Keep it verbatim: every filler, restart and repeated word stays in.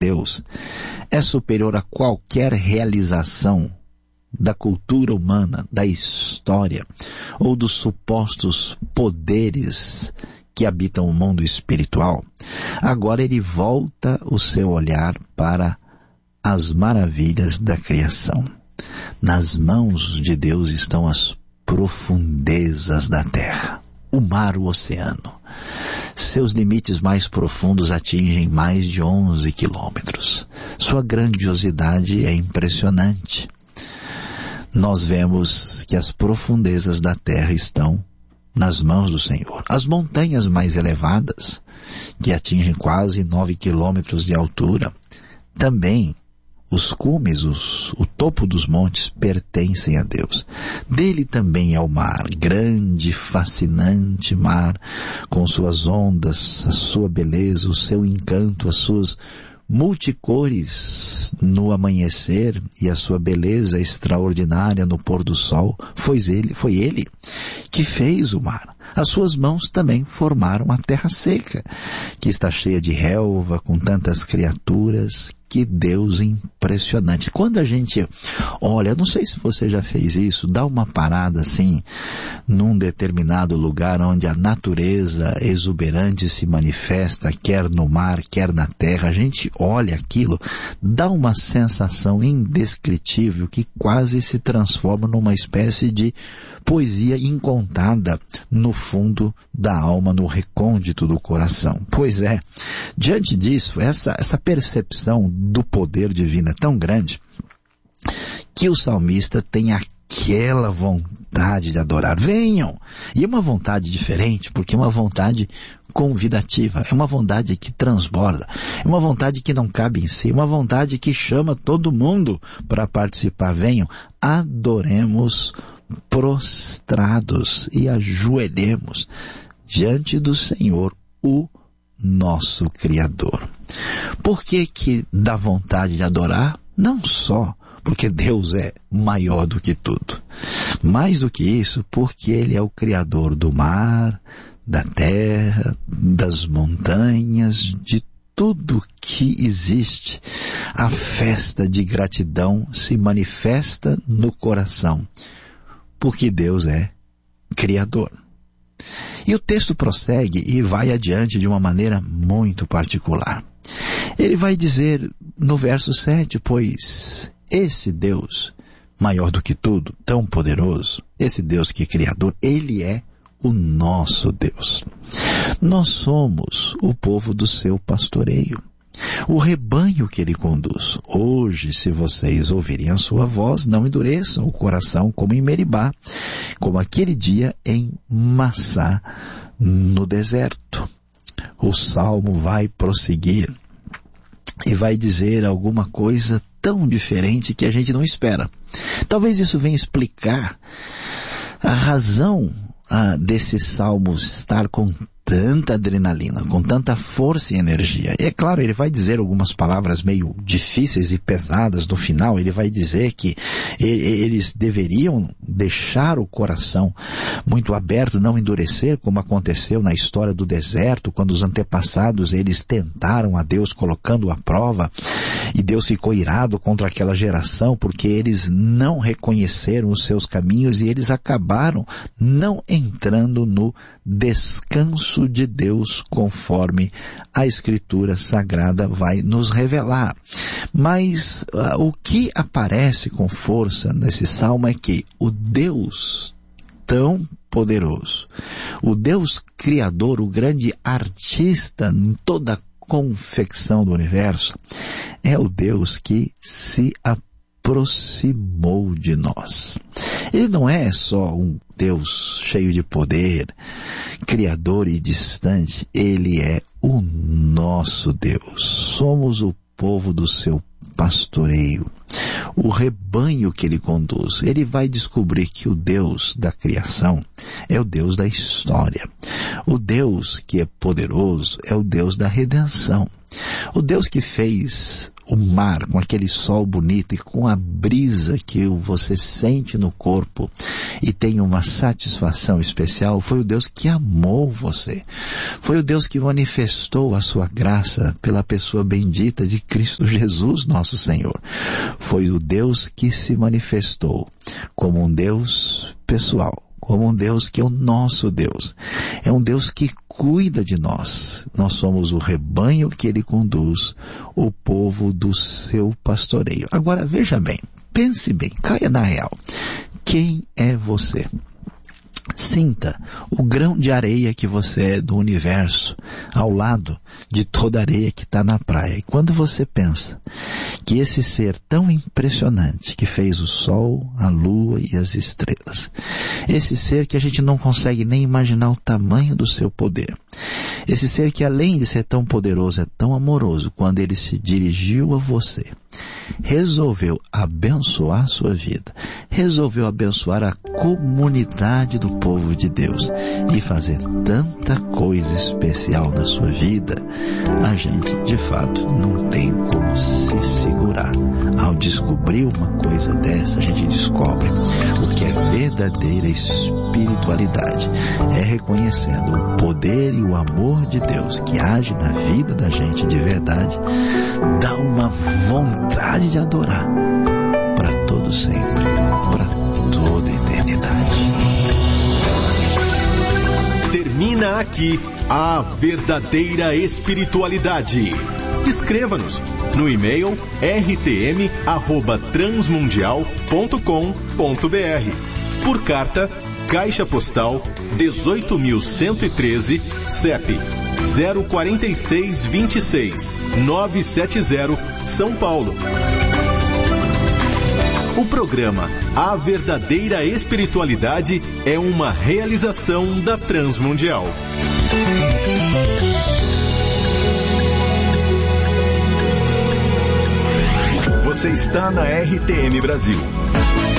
Deus é superior a qualquer realização da cultura humana, da história ou dos supostos poderes que habitam o mundo espiritual, agora ele volta o seu olhar para as maravilhas da criação. Nas mãos de Deus estão as profundezas da terra, o mar, o oceano. Seus limites mais profundos atingem mais de onze quilômetros. Sua grandiosidade é impressionante. Nós vemos que as profundezas da terra estão nas mãos do Senhor. As montanhas mais elevadas, que atingem quase nove quilômetros de altura, também os cumes, os, o topo dos montes pertencem a Deus. Dele também é o mar, grande, fascinante mar, com suas ondas, a sua beleza, o seu encanto, as suas multicores no amanhecer e a sua beleza extraordinária no pôr do sol. Foi ele, foi ele que fez o mar. As suas mãos também formaram a terra seca, que está cheia de relva, com tantas criaturas. Que Deus impressionante. Quando a gente olha, não sei se você já fez isso, dá uma parada assim, num determinado lugar onde a natureza exuberante se manifesta, quer no mar, quer na terra, a gente olha aquilo, dá uma sensação indescritível que quase se transforma numa espécie de poesia incontada no fundo da alma, no recôndito do coração. Pois é, diante disso, essa, essa percepção do poder divino é tão grande que o salmista tem aquela vontade de adorar. Venham! E é uma vontade diferente, porque é uma vontade convidativa, é uma vontade que transborda, é uma vontade que não cabe em si, é uma vontade que chama todo mundo para participar. Venham, adoremos prostrados e ajoelhemos diante do Senhor, o nosso Criador. Por que que dá vontade de adorar? Não só porque Deus é maior do que tudo. Mais do que isso, porque Ele é o Criador do mar, da terra, das montanhas, de tudo que existe. A festa de gratidão se manifesta no coração, porque Deus é Criador. E o texto prossegue e vai adiante de uma maneira muito particular. Ele vai dizer no verso sete, pois esse Deus, maior do que tudo, tão poderoso, esse Deus que é Criador, Ele é o nosso Deus. Nós somos o povo do seu pastoreio, o rebanho que Ele conduz. Hoje, se vocês ouvirem a sua voz, não endureçam o coração como em Meribá, como aquele dia em Massá, no deserto. O salmo vai prosseguir e vai dizer alguma coisa tão diferente que a gente não espera. Talvez isso venha explicar a razão ah, desse salmo estar com tanta adrenalina, com tanta força e energia. E é claro, ele vai dizer algumas palavras meio difíceis e pesadas no final. Ele vai dizer que eles deveriam deixar o coração muito aberto, não endurecer, como aconteceu na história do deserto, quando os antepassados eles tentaram a Deus colocando à prova, e Deus ficou irado contra aquela geração, porque eles não reconheceram os seus caminhos e eles acabaram não entrando no descanso de Deus, conforme a Escritura Sagrada vai nos revelar. Mas uh, o que aparece com força nesse salmo é que o Deus tão poderoso, o Deus Criador, o grande artista em toda a confecção do universo, é o Deus que se aproximou de nós. Ele não é só um Deus cheio de poder, criador e distante. Ele é o nosso Deus. Somos o povo do seu pastoreio, o rebanho que Ele conduz. Ele vai descobrir que o Deus da criação é o Deus da história. O Deus que é poderoso é o Deus da redenção. O Deus que fez o mar, com aquele sol bonito e com a brisa que você sente no corpo e tem uma satisfação especial, foi o Deus que amou você. Foi o Deus que manifestou a sua graça pela pessoa bendita de Cristo Jesus, nosso Senhor. Foi o Deus que se manifestou como um Deus pessoal, como um Deus que é o nosso Deus. É um Deus que cuida de nós. Nós somos o rebanho que Ele conduz, o povo do seu pastoreio. Agora, veja bem, pense bem, caia na real. Quem é você? Sinta o grão de areia que você é do universo, ao lado de toda a areia que está na praia. E quando você pensa que esse ser tão impressionante, que fez o sol, a lua e as estrelas, esse ser que a gente não consegue nem imaginar o tamanho do seu poder, esse ser que além de ser tão poderoso, é tão amoroso, quando ele se dirigiu a você, resolveu abençoar a sua vida, resolveu abençoar a comunidade do povo de Deus e fazer tanta coisa especial na sua vida, a gente de fato não tem como se segurar. Ao descobrir uma coisa dessa, a gente descobre o que é verdadeira espiritualidade. É reconhecendo o poder e o amor de Deus que age na vida da gente de verdade, dá uma vontade de adorar para todo sempre, para toda a eternidade. Termina aqui a verdadeira espiritualidade. Escreva-nos no e-mail r t m arroba transmundial ponto com ponto b r. Por carta, Caixa Postal dezoito mil cento e treze, C E P zero quatro seis dois seis nove sete zero, São Paulo. O programa A Verdadeira Espiritualidade é uma realização da Transmundial. Você está na R T M Brasil.